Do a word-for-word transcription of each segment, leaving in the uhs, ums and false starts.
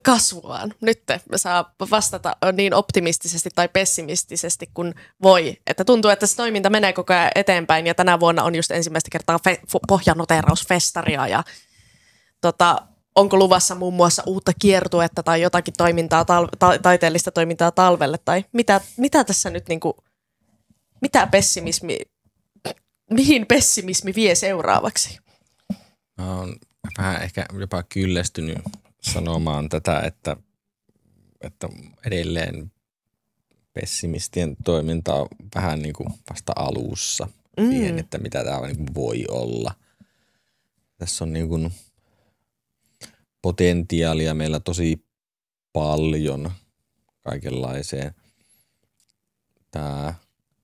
kasvuaan. Nyt saa vastata niin optimistisesti tai pessimistisesti kuin voi. Että tuntuu, että se toiminta menee koko ajan eteenpäin ja tänä vuonna on just ensimmäistä kertaa fe- pohjanoteerausfestaria ja tota, onko luvassa muun muassa uutta kiertuetta tai jotakin toimintaa, tal- ta- taiteellista toimintaa talvelle tai mitä, mitä tässä nyt niinku, mitä pessimismi, mihin pessimismi vie seuraavaksi? Mä oon vähän ehkä jopa kyllästynyt sanomaan tätä, että, että edelleen pessimistien toiminta on vähän niin kuin vasta alussa mm. siihen, että mitä tämä niin kuin voi olla. Tässä on niin kuin potentiaalia meillä tosi paljon kaikenlaiseen. Tämä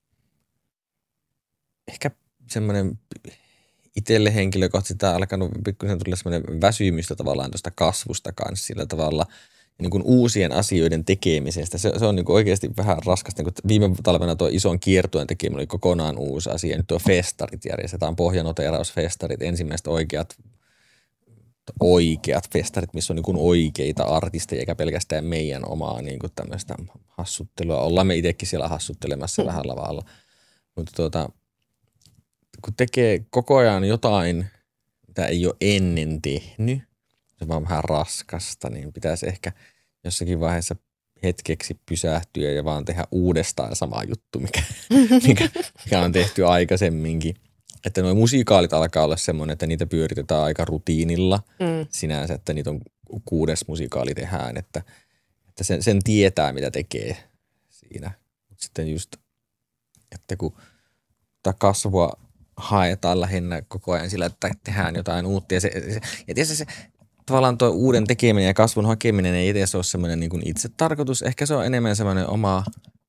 ehkä semmoinen itselle henkilökohtaisesti tämä on alkanut pikkuisen tulla semmoinen väsymystä tavallaan tuosta kasvusta kanssa sillä tavalla niin kuin uusien asioiden tekemisestä. Se, se on niin kuin oikeasti vähän raskasta. Niin kuin viime talvena tuo ison kiertueen tekeminen oli kokonaan uusi asia. Nyt tuo festarit järjestetään, pohjanoteerausfestarit, ensimmäiset oikeat oikeat festarit, missä on niin kuin oikeita artisteja, eikä pelkästään meidän omaa niin kuin tämmöistä hassuttelua. Ollaan me itsekin siellä hassuttelemassa vähän lavalla. Mutta tuota, kun tekee koko ajan jotain, mitä ei ole ennen tehnyt, se on vaan vähän raskasta, niin pitäisi ehkä jossakin vaiheessa hetkeksi pysähtyä ja vaan tehdä uudestaan sama juttu, mikä, mikä, mikä on tehty aikaisemminkin. Että nuo musikaalit alkaa olla semmoinen, että niitä pyöritetään aika rutiinilla mm. sinänsä, että niitä on kuudes musikaali tehdään, että, että sen, sen tietää, mitä tekee siinä. Mutta sitten just, että kun tämä kasvua haetaan lähinnä koko ajan sillä, että tehdään jotain uutta. Ja, se, se, ja tietysti se tavallaan tuo uuden tekeminen ja kasvun hakeminen ei edes ole semmoinen niin kuin itse tarkoitus. Ehkä se on enemmän semmoinen oma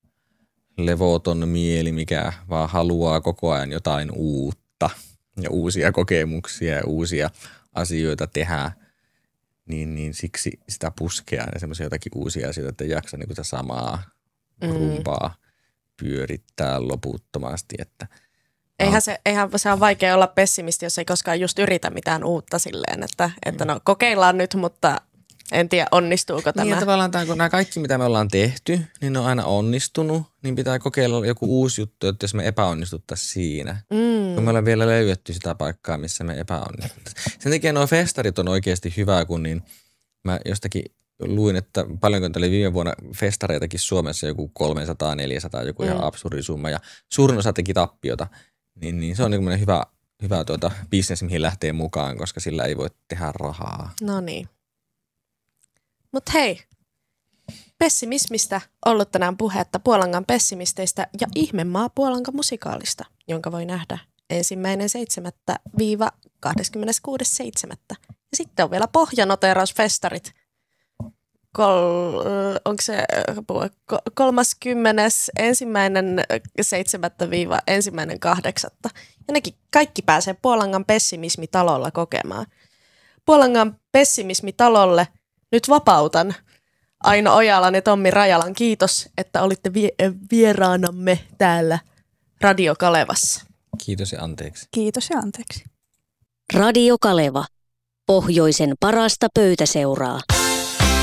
levoton mieli, mikä vaan haluaa koko ajan jotain uutta ja uusia kokemuksia ja uusia asioita tehdä. Niin, niin siksi sitä puskea ja semmoisia jotakin uusia asioita, että ei jaksa niin kuin sitä samaa mm. rumpaa pyörittää loputtomasti, että Eihän se, eihän se on vaikea olla pessimisti, jos ei koskaan just yritä mitään uutta silleen, että, että no kokeillaan nyt, mutta en tiedä onnistuuko tämä. Niin ja tavallaan tämä, kun nämä kaikki mitä me ollaan tehty, niin ne on aina onnistunut, niin pitää kokeilla joku uusi juttu, että jos me epäonnistuttaisiin siinä. Mm. Kun me ollaan vielä löydetty sitä paikkaa, missä me epäonnistuttaisiin. Sen takia nuo festarit on oikeasti hyvä, kun niin mä jostakin luin, että paljonko oli viime vuonna festareitakin Suomessa joku kolmesataa neljäsataa, joku mm. ihan absurdi summa ja suurin osa teki tappiota. Niin, niin se on niin hyvä, hyvä tuota business, mihin lähtee mukaan, koska sillä ei voi tehdä rahaa. No niin. Mut hei, pessimismistä ollut tänään puhetta Puolangan pessimisteistä ja Ihmemaa Puolangan musikaalista, jonka voi nähdä ensimmäinen seitsemättä viiva kahdeskymmeneskuudes seitsemättä Ja sitten on vielä pohjanoteerausfestarit. Kol, onko se kolmaskymmenes ensimmäinen seitsemättä viiva ensimmäinen kahdeksatta Ja nekin kaikki pääsee Puolangan pessimismitalolla kokemaan. Puolangan pessimismitalolle nyt vapautan Aino Ojalan ja Tommi Rajalan. Kiitos, että olitte vie- vieraanamme täällä Radio Kalevassa. Kiitos ja anteeksi. Kiitos ja anteeksi. Radio Kaleva. Pohjoisen parasta pöytäseuraa.